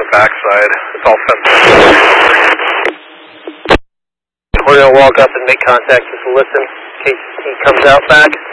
backside. It's all fenced. We're going to walk up and make contact, just listen in case he comes out back.